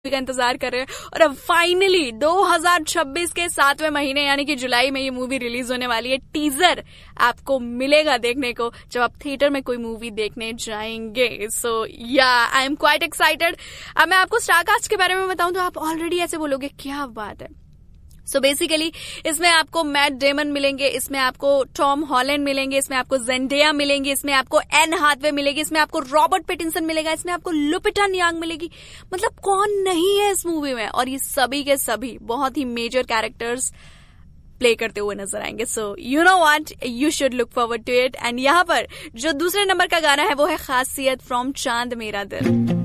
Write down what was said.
का इंतजार कर रहे हैं और अब फाइनली 2026 के 7वें महीने यानी कि जुलाई में ये मूवी रिलीज होने वाली है। टीजर आपको मिलेगा देखने को जब आप थिएटर में कोई मूवी देखने जाएंगे। सो या आई एम क्वाइट एक्साइटेड। अब मैं आपको स्टारकास्ट के बारे में बताऊं तो आप ऑलरेडी ऐसे बोलोगे क्या बात है। सो बेसिकली इसमें आपको मैट डेमन मिलेंगे, इसमें आपको टॉम हॉलैंड मिलेंगे, इसमें आपको जेंडेया मिलेंगे, इसमें आपको एन हाथवे मिलेगी, इसमें आपको रॉबर्ट पैटिंसन मिलेगा, इसमें आपको लुपिटा नियांग मिलेगी। मतलब कौन नहीं है इस मूवी में, और ये सभी के सभी बहुत ही मेजर कैरेक्टर्स प्ले करते हुए नजर आएंगे। So you know what, you should look forward to it. And यहाँ पर जो दूसरे नंबर का गाना है वो है खासियत फ्रॉम चांद मेरा दिल।